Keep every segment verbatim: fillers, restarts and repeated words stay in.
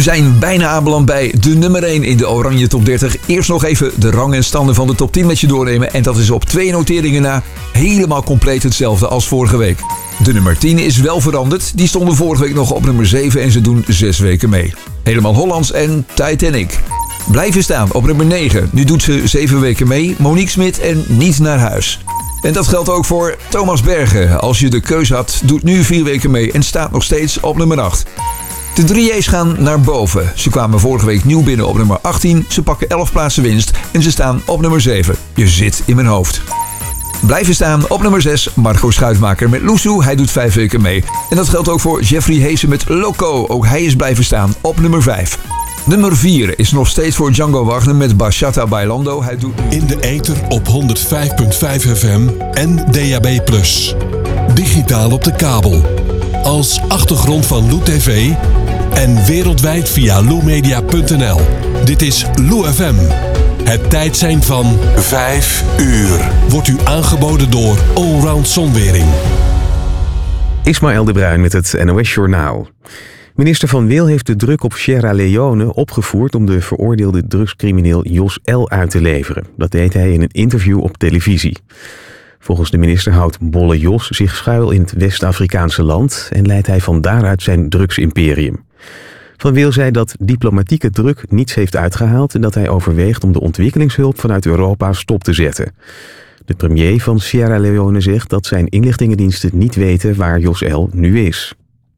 We zijn bijna aanbeland bij de nummer één in de Oranje Top dertig. Eerst nog even de rang en standen van de top tien met je doornemen. En dat is op twee noteringen na helemaal compleet hetzelfde als vorige week. De nummer tien is wel veranderd. Die stonden vorige week nog op nummer zeven en ze doen zes weken mee. Helemaal Hollands en Titanic. Blijven staan op nummer negen. Nu doet ze zeven weken mee. Monique Smit en Niet naar huis. En dat geldt ook voor Thomas Bergen. Als je de keuze had, doet nu vier weken mee en staat nog steeds op nummer acht. De drie J's gaan naar boven. Ze kwamen vorige week nieuw binnen op nummer achttien. Ze pakken elf plaatsen winst en ze staan op nummer zeven. Je zit in mijn hoofd. Blijven staan op nummer zes. Margot Schuitmaker met Loesoe. Hij doet vijf weken mee. En dat geldt ook voor Jeffrey Heesen met Loco. Ook hij is blijven staan op nummer vijf. Nummer vier is nog steeds voor Django Wagner met Bachata Bailando. Hij doet... In de ether op honderdvijf komma vijf F M en D A B plus. Digitaal op de kabel. Als achtergrond van Lou T V en wereldwijd via lou media punt n l. Dit is Lou F M. Het tijdsein van vijf uur. Wordt u aangeboden door Allround Zonwering. Ismaël de Bruin met het N O S Journaal. Minister Van Wil heeft de druk op Sierra Leone opgevoerd om de veroordeelde drugscrimineel Jos L. uit te leveren. Dat deed hij in een interview op televisie. Volgens de minister houdt Bolle Jos zich schuil in het West-Afrikaanse land en leidt hij van daaruit zijn drugsimperium. Van Wil zei dat diplomatieke druk niets heeft uitgehaald en dat hij overweegt om de ontwikkelingshulp vanuit Europa stop te zetten. De premier van Sierra Leone zegt dat zijn inlichtingendiensten niet weten waar Jos L. nu is.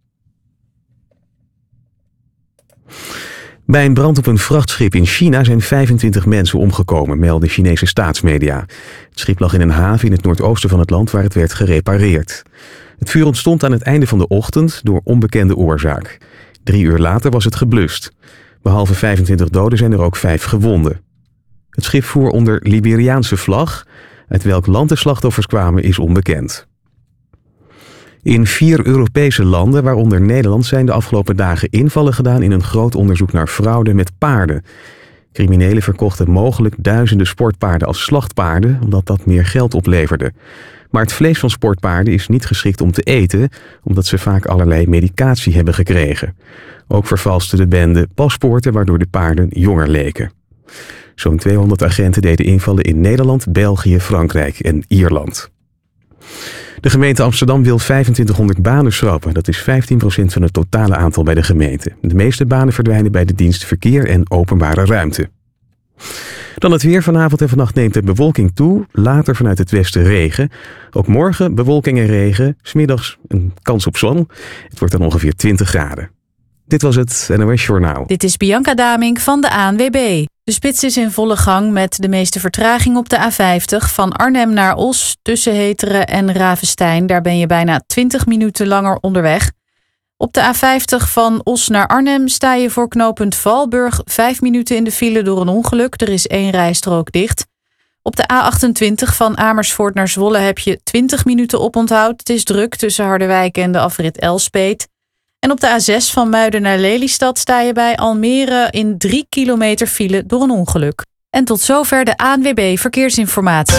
Bij een brand op een vrachtschip in China zijn vijfentwintig mensen omgekomen, melden Chinese staatsmedia. Het schip lag in een haven in het noordoosten van het land waar het werd gerepareerd. Het vuur ontstond aan het einde van de ochtend door onbekende oorzaak. Drie uur later was het geblust. Behalve vijfentwintig doden zijn er ook vijf gewonden. Het schip voer onder Liberiaanse vlag. Uit welk land de slachtoffers kwamen is onbekend. In vier Europese landen, waaronder Nederland, zijn de afgelopen dagen invallen gedaan in een groot onderzoek naar fraude met paarden. Criminelen verkochten mogelijk duizenden sportpaarden als slachtpaarden, omdat dat meer geld opleverde. Maar het vlees van sportpaarden is niet geschikt om te eten, omdat ze vaak allerlei medicatie hebben gekregen. Ook vervalste de bende paspoorten, waardoor de paarden jonger leken. Zo'n tweehonderd agenten deden invallen in Nederland, België, Frankrijk en Ierland. De gemeente Amsterdam wil vijfentwintighonderd banen schrappen. Dat is vijftien procent van het totale aantal bij de gemeente. De meeste banen verdwijnen bij de dienst Verkeer en Openbare Ruimte. Dan het weer. Vanavond en vannacht neemt de bewolking toe. Later vanuit het westen regen. Ook morgen bewolking en regen. 's Middags een kans op zon. Het wordt dan ongeveer twintig graden. Dit was het N O S Journaal. Dit is Bianca Damink van de A N W B. De spits is in volle gang met de meeste vertraging op de A vijftig... van Arnhem naar Os, tussen Heteren en Ravestein. Daar ben je bijna twintig minuten langer onderweg. Op de A vijftig van Os naar Arnhem sta je voor knooppunt Valburg... vijf minuten in de file door een ongeluk. Er is één rijstrook dicht. Op de A achtentwintig van Amersfoort naar Zwolle heb je twintig minuten oponthoud. Het is druk tussen Harderwijk en de afrit Elspeet. En op de A zes van Muiden naar Lelystad sta je bij Almere in drie kilometer file door een ongeluk. En tot zover de A N W B Verkeersinformatie.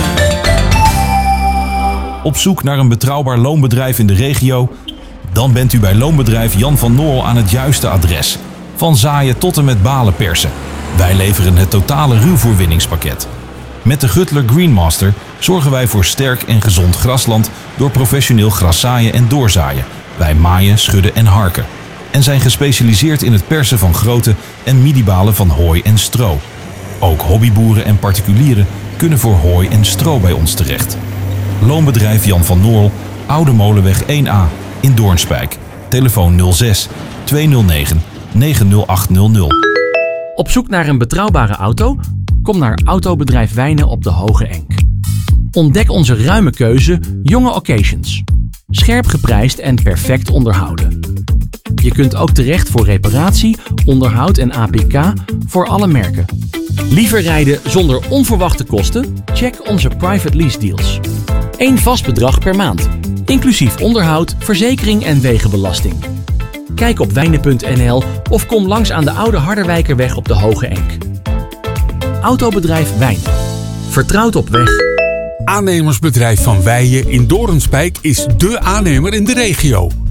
Op zoek naar een betrouwbaar loonbedrijf in de regio? Dan bent u bij Loonbedrijf Jan van Noorl aan het juiste adres. Van zaaien tot en met balen persen. Wij leveren het totale ruwvoerwinningspakket. Met de Gutler Greenmaster zorgen wij voor sterk en gezond grasland door professioneel graszaaien en doorzaaien. Wij maaien, schudden en harken. En zijn gespecialiseerd in het persen van grote en midibalen van hooi en stro. Ook hobbyboeren en particulieren kunnen voor hooi en stro bij ons terecht. Loonbedrijf Jan van Noorl, Oude Molenweg één A in Doornspijk. Telefoon nul zes tweehonderdnegen negen nul acht nul nul. Op zoek naar een betrouwbare auto? Kom naar Autobedrijf Wijnen op de Hoge Enk. Ontdek onze ruime keuze jonge occasions. Scherp geprijsd en perfect onderhouden. Je kunt ook terecht voor reparatie, onderhoud en A P K voor alle merken. Liever rijden zonder onverwachte kosten? Check onze private lease deals. Eén vast bedrag per maand, inclusief onderhoud, verzekering en wegenbelasting. Kijk op wijnen punt n l of kom langs aan de Oude Harderwijkerweg op de Hoge Enk. Autobedrijf Wijnen. Vertrouwd op weg. Aannemersbedrijf Van Weijen in Doornspijk is dé aannemer in de regio.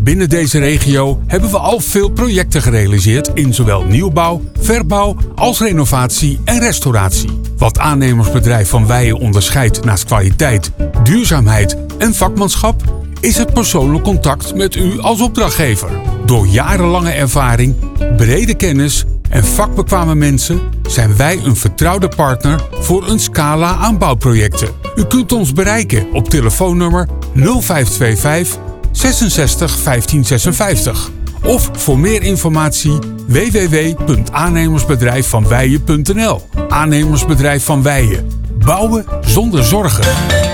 Binnen deze regio hebben we al veel projecten gerealiseerd in zowel nieuwbouw, verbouw als renovatie en restauratie. Wat aannemersbedrijf Van Weijen onderscheidt naast kwaliteit, duurzaamheid en vakmanschap is het persoonlijk contact met u als opdrachtgever. Door jarenlange ervaring, brede kennis en vakbekwame mensen zijn wij een vertrouwde partner voor een scala aan bouwprojecten. U kunt ons bereiken op telefoonnummer nul vijf twee vijf zesenzestig vijftien zesenvijftig of voor meer informatie w w w punt aannemersbedrijf van weijen punt n l. Aannemersbedrijf Van Weijen. Bouwen zonder zorgen.